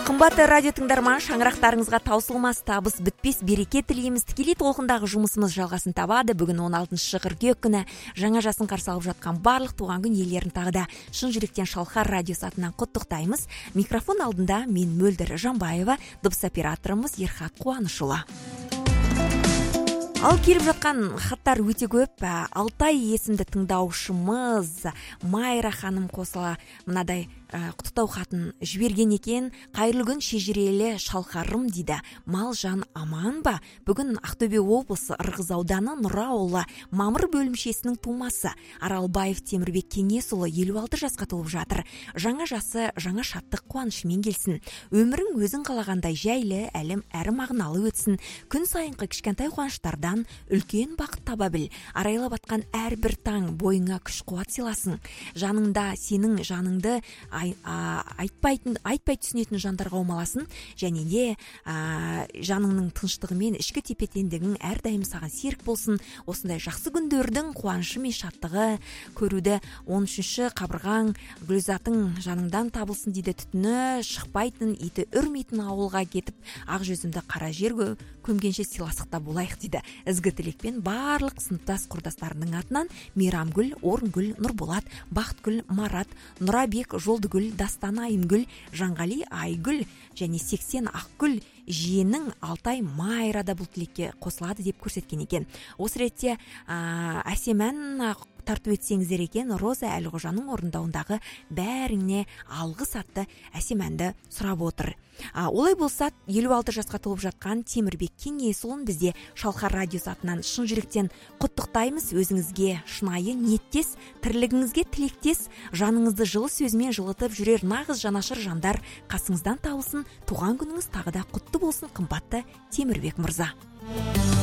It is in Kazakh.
Қымбатты радио тыңдарман, шаңырақтарыңызға таусылмас табыс бітпес береке тілейміз. Тікелей толқындағы жұмысымыз жалғасын табады. Бүгін 16 қыркүйек күні жаңа жасын қарсы алып жатқан барлық туған күн иелерін тағы да шын жүректен Шалқар радиосы атынан құттықтаймыз. Микрофон алдында мен Мөлдір Жанбаева, дыбыс операторымыз Ерхат Қуанышұлы. Ал келіп жатқан хаттар өте көп. Алтай есімді тыңдаушымыз Майра ханым қосыла мынадай құттықтау хатын жіберген екен. Қайырлы күн шежірелі Шалқарым дейді. Мал жан аман ба? Бүгін Ақтөбе облысы Ырғыз ауданы Нұра ауылы мамыр бөлімшесінің тумасы Аралбаев Темірбек Кеңесұлы 56 жасқа толып жатыр. Жаңа жасы жаңа шаттық қуанышымен келсін. Өмірің өзің қалағандай жайлы, әрі мағыналы өтсін. Күн сайынғы кішкентай қуаныштардан үлкен бақыт таба біл. Арайлап атқан әрбір таң бойыңа күш қуат сыйласын. Жаныңда сенің жаныңды айтпай түсінетін жандар қаумаласын, және де жаныңның тыныштығы мен ішкі тепе-теңдігің әрдайым саған серік болсын. Осындай жақсы күндердің қуанышы мен шаттығы көруді 13-ші қабырғаң Гүлзатың жаныңдан табылсын дейді. Түтіні шықпайтын, иті үрмейтін ауылға кетіп, ақ жүзімді қара жер көмгенше сыйластықта болайық дейді. Ізгі тілекпен барлық сыныптас құрдастарының атынан Мейрамгүл, Орынгүл, Нұрболат, Бақытгүл, Марат, Нұрабек, Жолдыгүл, Дастан Айымгүл, Жанғали Айгүл және 80 Ақгүл жиенің Алтай Майрада бұл тілекке қосылады деп көрсеткен екен. Осы ретте әсемән тарту етсеңіздер екен, Роза Әлғожаның орындауындағы бәріңне алғыс атты әсемәнді сұрап отыр. Олай болса, 56 жасқа толып жатқан Темірбек Кеңесұлын бізде Шалқар радиосы атынан шын жүректен құттықтаймыз. Өзіңізге шынайы ниеттес, тірлігіңізге тілектес, жаныңызды жылы сөзімен жылытып жүрер нағыз жанашыр жандар қасыңыздан табылсын. Туған күніңіз тағы да құтты болсын, қымбатты Темірбек мырза.